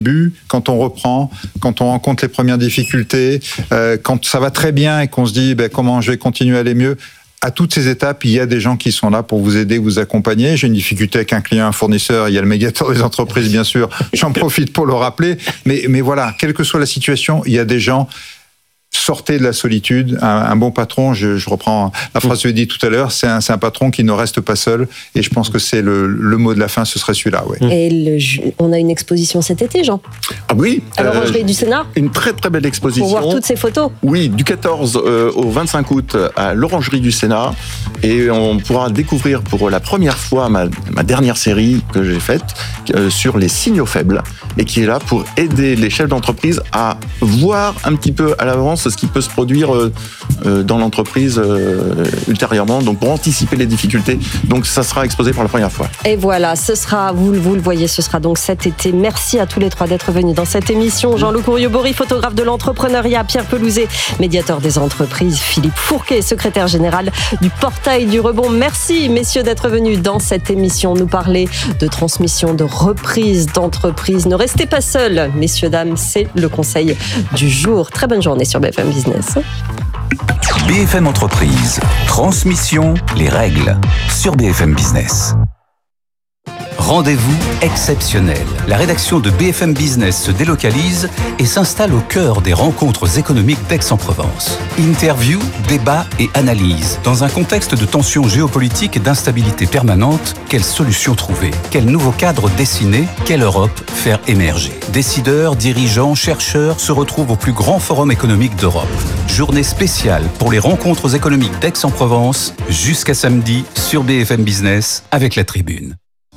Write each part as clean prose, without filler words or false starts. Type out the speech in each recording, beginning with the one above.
quand on reprend, quand on rencontre les premières difficultés, quand ça va très bien et qu'on se dit comment je vais continuer à aller mieux. À toutes ces étapes, il y a des gens qui sont là pour vous aider, vous accompagner. J'ai une difficulté avec un client, un fournisseur, il y a le médiateur des entreprises, bien sûr. J'en profite pour le rappeler. Mais voilà, quelle que soit la situation, il y a des gens. Sortez de la solitude. Un bon patron, je reprends la phrase que j'ai dit tout à l'heure, c'est un patron qui ne reste pas seul. Et je pense que c'est le mot de la fin, ce serait celui-là. Ouais. Et on a une exposition cet été, Jean. Ah oui. À l'Orangerie du Sénat. Une très très belle exposition. Pour voir toutes ces photos. Oui, du 14 au 25 août à l'Orangerie du Sénat. Et on pourra découvrir pour la première fois ma dernière série que j'ai faite sur les signaux faibles et qui est là pour aider les chefs d'entreprise à voir un petit peu à l'avance ce qui peut se produire dans l'entreprise ultérieurement, donc pour anticiper les difficultés. Donc ça sera exposé pour la première fois. Et voilà, ce sera, vous le voyez, ce sera donc cet été. Merci à tous les trois d'être venus dans cette émission. Jean-Luc Ouriobori, photographe de l'entrepreneuriat, Pierre Pelouzet, médiateur des entreprises, Philippe Fourquet, secrétaire général du Portail du Rebond. Merci messieurs d'être venus dans cette émission nous parler de transmission, de reprise d'entreprise. Ne restez pas seuls, messieurs, dames, c'est le conseil du jour. Très bonne journée sur BFM Business. BFM Entreprise, transmission, les règles sur BFM Business. Rendez-vous exceptionnel. La rédaction de BFM Business se délocalise et s'installe au cœur des rencontres économiques d'Aix-en-Provence. Interview, débat et analyse. Dans un contexte de tensions géopolitiques et d'instabilité permanente, quelles solutions trouver? Quel nouveau cadre dessiner? Quelle Europe faire émerger? Décideurs, dirigeants, chercheurs se retrouvent au plus grand forum économique d'Europe. Journée spéciale pour les rencontres économiques d'Aix-en-Provence jusqu'à samedi sur BFM Business avec la Tribune.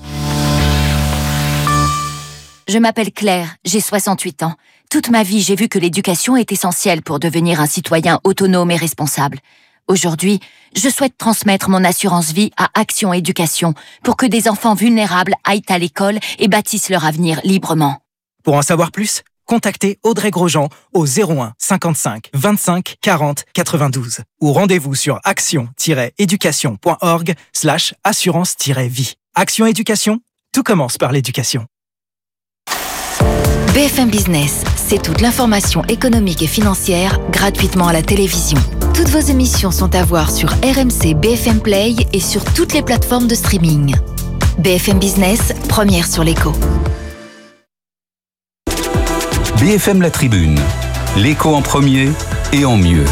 Je m'appelle Claire, j'ai 68 ans. Toute ma vie, j'ai vu que l'éducation est essentielle pour devenir un citoyen autonome et responsable. Aujourd'hui, je souhaite transmettre mon assurance vie à Action Éducation pour que des enfants vulnérables aillent à l'école et bâtissent leur avenir librement. Pour en savoir plus, contactez Audrey Grosjean au 01 55 25 40 92 ou rendez-vous sur action-éducation.org/assurance-vie. Action Éducation, tout commence par l'éducation. BFM Business, c'est toute l'information économique et financière gratuitement à la télévision. Toutes vos émissions sont à voir sur RMC BFM Play et sur toutes les plateformes de streaming. BFM Business, première sur l'écho. BFM La Tribune, l'écho en premier et en mieux.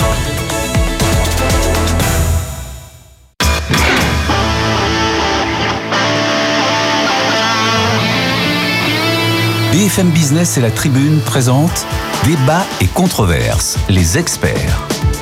BFM Business et La Tribune présentent Débat et controverses, les experts.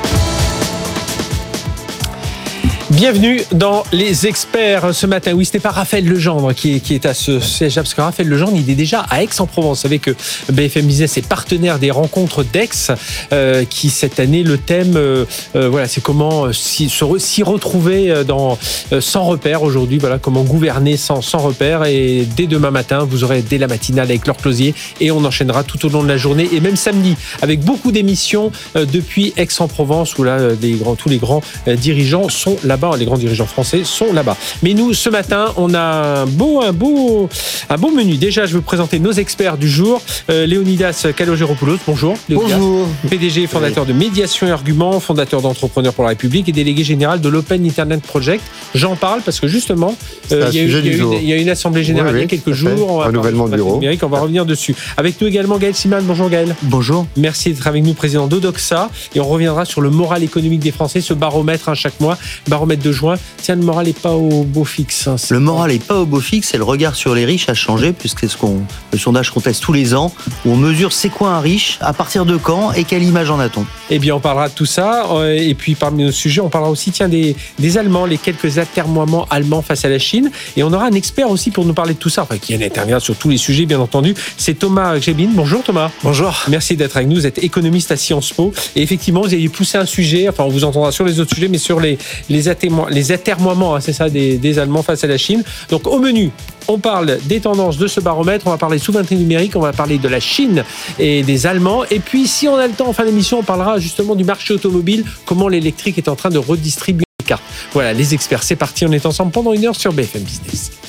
Bienvenue dans Les Experts ce matin. Oui, ce n'est pas Raphaël Legendre qui est à ce siège-là, parce que Raphaël Legendre, il est déjà à Aix-en-Provence. Vous savez que BFM Business est partenaire des rencontres d'Aix, qui cette année, le thème, c'est comment s'y retrouver sans repère aujourd'hui. Voilà, comment gouverner sans repère. Et dès demain matin, vous aurez dès la matinale avec Laure Closier, et on enchaînera tout au long de la journée et même samedi avec beaucoup d'émissions depuis Aix-en-Provence où là, tous les grands dirigeants sont là-bas. Les grands dirigeants français sont là-bas. Mais nous, ce matin, on a un beau menu. Déjà, je vais vous présenter nos experts du jour. Léonidas Kalogéropoulos, bonjour. Léonidas. Bonjour. PDG et fondateur de Médiation et Arguments, fondateur d'Entrepreneurs pour la République et délégué général de l'Open Internet Project. J'en parle parce que justement, il y a une assemblée générale il y a quelques jours. On va renouvellement de bureau. Numérique, on va revenir dessus. Avec nous également Gaël Siman. Bonjour Gaël. Bonjour. Merci d'être avec nous, président d'Odoxa. Et on reviendra sur le moral économique des Français, ce baromètre chaque mois. Baromètre de juin. Tiens, le moral n'est pas au beau fixe. Le moral n'est pas au beau fixe et le regard sur les riches a changé puisque le sondage qu'on teste tous les ans où on mesure c'est quoi un riche, à partir de quand et quelle image en a-t-on. Eh bien, on parlera de tout ça. Et puis, parmi nos sujets, on parlera aussi des Allemands, les quelques atermoiements allemands face à la Chine. Et on aura un expert aussi pour nous parler de tout ça, qui intervient sur tous les sujets, bien entendu. C'est Thomas Gbin. Bonjour Thomas. Bonjour. Merci d'être avec nous. Vous êtes économiste à Sciences Po. Et effectivement, vous avez poussé un sujet, on vous entendra sur les autres sujets, mais sur les atermoiements, c'est ça, des Allemands face à la Chine. Donc au menu, on parle des tendances de ce baromètre, on va parler souveraineté numérique, on va parler de la Chine et des Allemands. Et puis si on a le temps en fin d'émission, on parlera justement du marché automobile, comment l'électrique est en train de redistribuer les cartes. Voilà, les experts, c'est parti, on est ensemble pendant 1 heure sur BFM Business.